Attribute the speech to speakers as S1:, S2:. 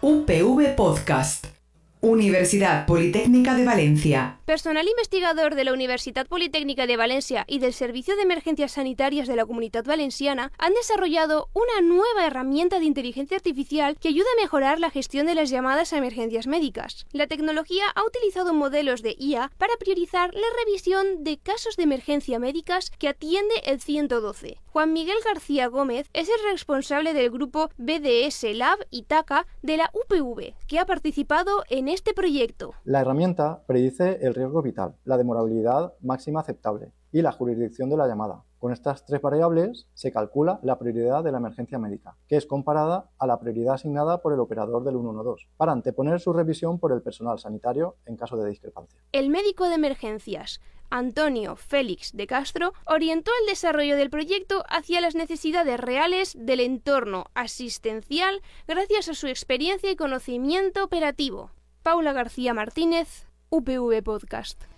S1: UPV Podcast. Universidad Politécnica de Valencia.
S2: Personal investigador de la Universitat Politécnica de Valencia y del Servicio de Emergencias Sanitarias de la Comunitat Valenciana han desarrollado una nueva herramienta de inteligencia artificial que ayuda a mejorar la gestión de las llamadas a emergencias médicas. La tecnología ha utilizado modelos de IA para priorizar la revisión de casos de emergencia médicas que atiende el 112. Juan Miguel García Gómez es el responsable del grupo BDS Lab Itaca de la UPV, que ha participado en este proyecto.
S3: La herramienta predice el riesgo vital, la demorabilidad máxima aceptable y la jurisdicción de la llamada. Con estas tres variables se calcula la prioridad de la emergencia médica, que es comparada a la prioridad asignada por el operador del 112, para anteponer su revisión por el personal sanitario en caso de discrepancia.
S2: El médico de emergencias, Antonio Félix de Castro, orientó el desarrollo del proyecto hacia las necesidades reales del entorno asistencial gracias a su experiencia y conocimiento operativo. Paula García Martínez, UPV Podcast.